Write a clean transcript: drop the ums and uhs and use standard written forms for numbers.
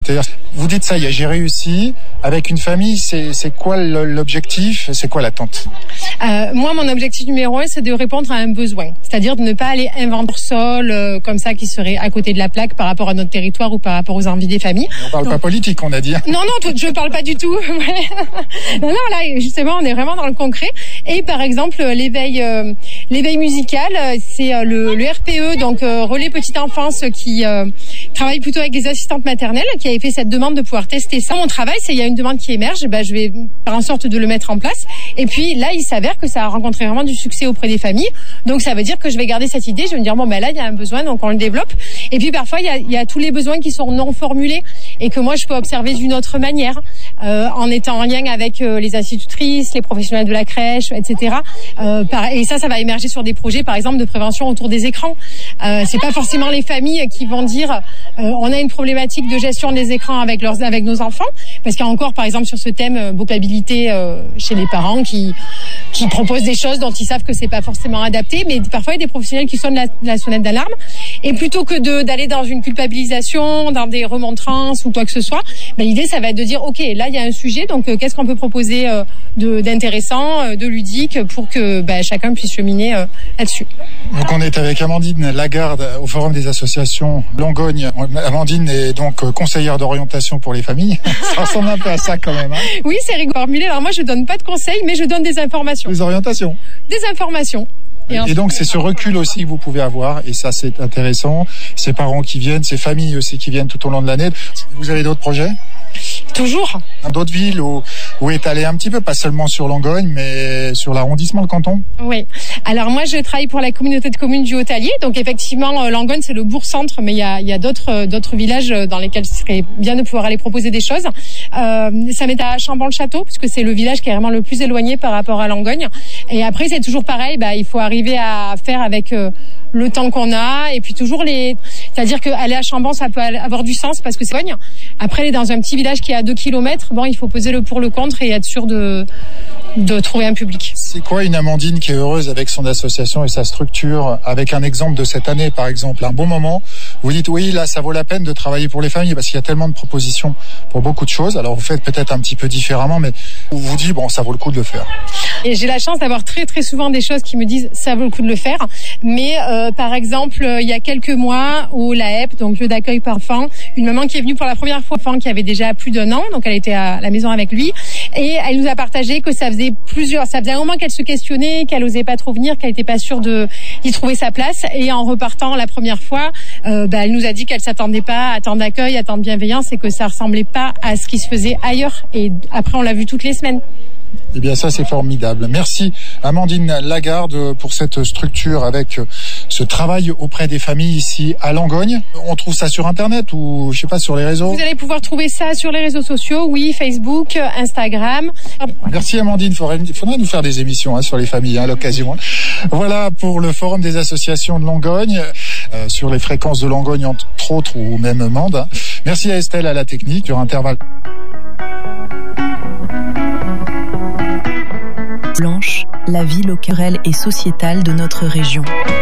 C'est-à-dire, vous dites ça y est, j'ai réussi. Avec une famille, c'est quoi l'objectif? C'est quoi l'attente? Moi, mon objectif numéro 1, c'est de répondre à un besoin. C'est-à-dire de ne pas aller inventer sol comme ça qui serait à côté de la plaque par rapport à notre territoire ou par rapport aux envies des familles. On parle pas politique, on a dit. Non, je parle pas du tout. Non, là, justement, on est vraiment dans le concret. Et par exemple, l'éveil musical, c'est le RPE, donc Relais Petite Enfance, qui travaille plutôt avec les assistantes maternelles, qui avait fait cette demande de pouvoir tester ça. Mon travail, c'est il y a une demande qui émerge, je vais faire en sorte de le mettre en place. Et puis là, il s'avère que ça a rencontré vraiment du succès auprès des familles. Donc ça veut dire que je vais garder cette idée. Je vais me dire là, il y a un besoin, donc on le développe. Et puis parfois, il y a tous les besoins qui sont non formulés et que moi je peux observer d'une autre manière, en étant en lien avec les institutrices, les professionnels de la crèche, etc. Et ça va émerger sur des projets, par exemple, de prévention autour des écrans. C'est pas forcément les familles qui vont dire on a une problématique de gestion des écrans avec nos enfants, parce qu'il y a encore, par exemple, sur ce thème, beaucoup d'habilité chez les parents qui proposent des choses dont ils savent que c'est pas forcément adapté, mais parfois il y a des professionnels qui sonnent la sonnette d'alarme, et plutôt que d'aller dans une culpabilisation, dans des remontrances ou quoi que ce soit, l'idée ça va être de dire ok, là il y a un sujet, donc qu'est-ce qu'on peut proposer d'intéressant, de ludique, pour que chacun puisse cheminer là-dessus. Donc on est avec Amandine Lagarde au Forum des associations Langogne. Amandine est donc conseillère d'orientation pour les familles. Ça ressemble un peu à ça quand même. Hein. Oui, c'est formulé. Alors moi je donne pas de conseils, mais je donne des informations. Des orientations. Des informations. Et donc c'est ce recul aussi que vous pouvez avoir, et ça c'est intéressant. Ces parents qui viennent, ces familles aussi qui viennent tout au long de l'année. Vous avez d'autres projets ? Toujours. D'autres villes où est allé un petit peu, pas seulement sur Langogne, mais sur l'arrondissement, le canton? Oui. Alors moi, je travaille pour la communauté de communes du Haut-Allier. Donc effectivement, Langogne, c'est le bourg-centre, mais il y a d'autres villages dans lesquels ce serait bien de pouvoir aller proposer des choses. Ça m'est à Chambon-le-Château, puisque c'est le village qui est vraiment le plus éloigné par rapport à Langogne. Et après, c'est toujours pareil, il faut arriver à faire avec le temps qu'on a, et puis toujours c'est-à-dire qu'aller à Chambon, ça peut avoir du sens parce que c'est Langogne. Après, aller dans un petit village qui est à 2 km, il faut peser le pour le contre et être sûr de trouver un public. C'est quoi une Amandine qui est heureuse avec son association et sa structure, avec un exemple de cette année par exemple, un bon moment, vous dites oui, là ça vaut la peine de travailler pour les familles parce qu'il y a tellement de propositions pour beaucoup de choses, alors vous faites peut-être un petit peu différemment, mais vous vous dites ça vaut le coup de le faire. Et j'ai la chance d'avoir très très souvent des choses qui me disent ça vaut le coup de le faire, mais par exemple il y a quelques mois au LAEP, donc lieu d'accueil par enfants, une maman qui est venue pour la première fois, enfant qui avait déjà plus d'1 an, donc elle était à la maison avec lui, et elle nous a partagé que ça faisait un moment qu'elle se questionnait, qu'elle osait pas trop venir, qu'elle était pas sûre d'y trouver sa place, et en repartant la première fois, elle nous a dit qu'elle s'attendait pas à tant d'accueil, à tant de bienveillance, et que ça ressemblait pas à ce qui se faisait ailleurs, et après on l'a vu toutes les semaines. Eh bien ça c'est formidable. Merci Amandine Lagarde pour cette structure avec ce travail auprès des familles ici à Langogne. On trouve ça sur internet ou je sais pas, sur les réseaux? Vous allez pouvoir trouver ça sur les réseaux sociaux, oui, Facebook, Instagram. Merci Amandine, faudrait nous faire des émissions sur les familles à l'occasion. Voilà pour le Forum des associations de Langogne, sur les fréquences de Langogne entre autres, ou même Mende. Merci à Estelle à la technique sur Intervalle. Blanche, la vie locale et sociétale de notre région.